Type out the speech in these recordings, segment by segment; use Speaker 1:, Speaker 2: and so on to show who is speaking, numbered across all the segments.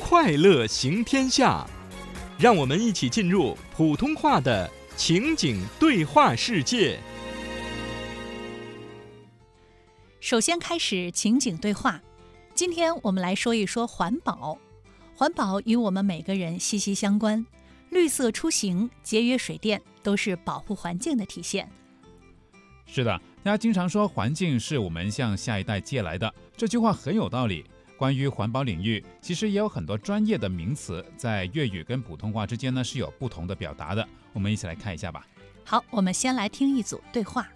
Speaker 1: 快乐行天下，让我们一起进入普通话的情景对话世界。
Speaker 2: 首先开始情景对话。今天我们来说一说环保。环保与我们每个人息息相关，绿色出行、节约水电都是保护环境的体现。
Speaker 3: 是的，大家经常说环境是我们向下一代借来的，这句话很有道理。关于环保领域，其实也有很多专业的名词，在粤语跟普通话之间呢是有不同的表达的。我们一起来看一下吧。
Speaker 2: 好，我们先来听一组对话。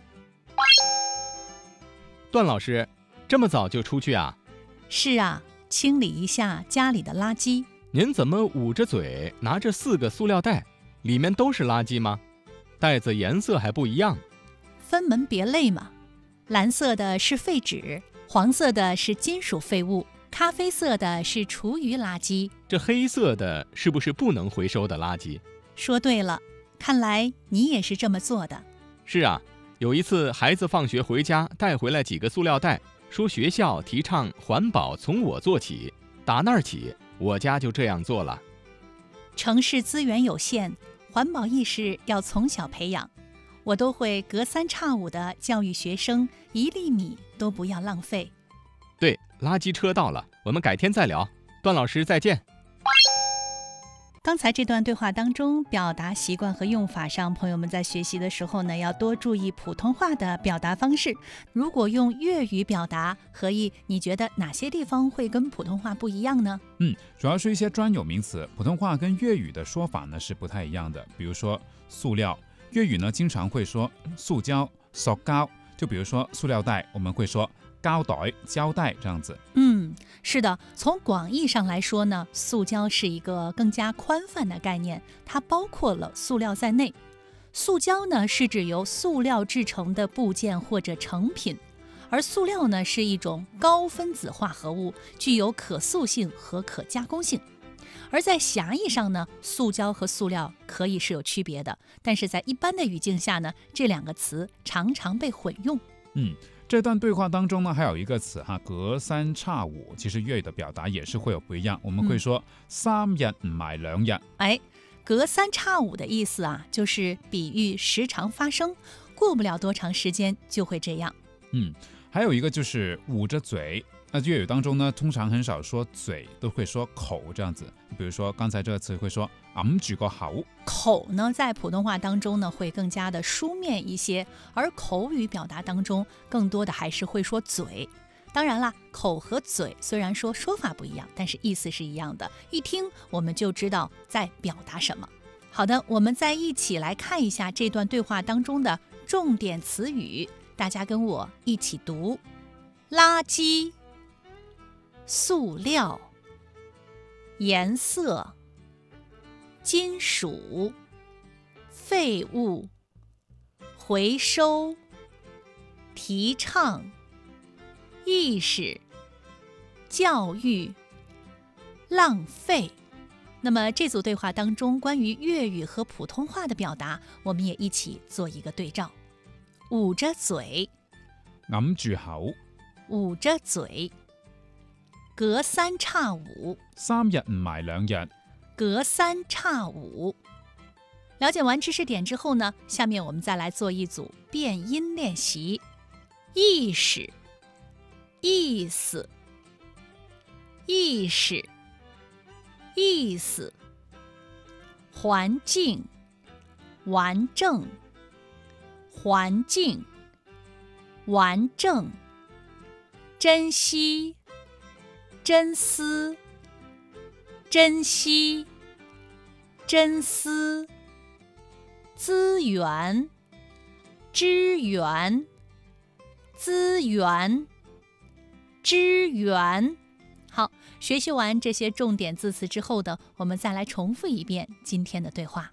Speaker 1: 段老师，这么早就出去啊？
Speaker 2: 是啊，清理一下家里的垃圾。
Speaker 1: 您怎么捂着嘴拿着4个塑料袋，里面都是垃圾吗？袋子颜色还不一样。
Speaker 2: 分门别类嘛，蓝色的是废纸，黄色的是金属废物，咖啡色的是厨余垃圾，
Speaker 1: 这黑色的是不是不能回收的垃圾？
Speaker 2: 说对了，看来你也是这么做的。
Speaker 1: 是啊，有一次孩子放学回家带回来几个塑料袋，说学校提倡环保从我做起，打那儿起我家就这样做了。
Speaker 2: 城市资源有限，环保意识要从小培养。我都会隔三差五地教育学生，1粒米都不要浪费。
Speaker 1: 对，垃圾车到了，我们改天再聊。段老师再见。
Speaker 2: 刚才这段对话当中，表达习惯和用法上，朋友们在学习的时候呢，要多注意普通话的表达方式。如果用粤语表达，何意你觉得哪些地方会跟普通话不一样呢？
Speaker 3: 主要是一些专有名词，普通话跟粤语的说法呢是不太一样的。比如说塑料，粤语呢经常会说塑胶、塑胶，就比如说塑料袋，我们会说膠袋、膠帶這樣子。
Speaker 2: 是的，從廣義上來說呢，塑膠是一個更加寬泛的概念，它包括了塑料在內。塑膠呢是指由塑料製成的部件或者成品，而塑料呢是一種高分子化合物，具有可塑性和可加工性。而在狭義上呢，塑膠和塑料可以是有區別的，但是在一般的語境下呢，這兩個詞常常被混用。
Speaker 3: 這段對話當中呢，還有一個詞隔三差五，其實粵語的表達也是會有不一樣。我們會說3日唔埋2日。
Speaker 2: 隔三差五的意思啊，就是比喻時常發生，過不了多長時間就會這樣。
Speaker 3: 還有一個就是捂着嘴。那粵語當中呢，通常很少說嘴，都會說口這樣子。比如說剛才這個詞會說揞住個口。
Speaker 2: 口呢，在普通話當中呢，會更加的書面一些，而口語表達當中，更多的還是會說嘴。當然啦，口和嘴雖然說法不一樣，但是意思是一樣的，一聽我們就知道在表達什麼。好的，我們再一起來看一下這段對話當中的重點詞語，大家跟我一起讀：垃圾、塑料、顏色、金屬、廢物、回收、提倡、意識、教育、浪費。那麼這組對話當中關於粵語和普通話的表達，我們也一起做一個對照。捂着嘴，
Speaker 3: 揞住口，
Speaker 2: 捂着嘴。隔三差五
Speaker 3: ，3日唔埋2日。
Speaker 2: 隔三差五。了解完知識點之後呢，下面我們再來做一組變音練習。意識、意思、意識、意思。環境、完整、環境、完整。珍惜、真思、珍惜、真思。資源、支援、資源、支援。好，學習完這些重點字詞之後呢，我們再來重複一遍今天的對話。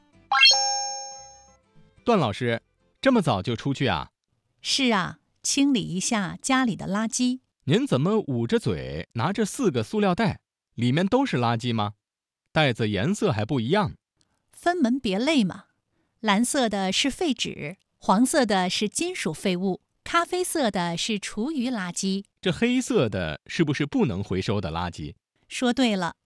Speaker 1: 段老師，這麼早就出去啊？
Speaker 2: 是啊，清理一下家裡的垃圾。
Speaker 1: 您怎麼捂着嘴拿着4個塑料袋，裡面都是垃圾嗎？袋子顏色還不一樣。
Speaker 2: 分門別類嘛，藍色的是廢紙，黃色的是金屬廢物，咖啡色的是廚餘垃圾。
Speaker 1: 這黑色的是不是不能回收的垃圾？
Speaker 2: 說對了，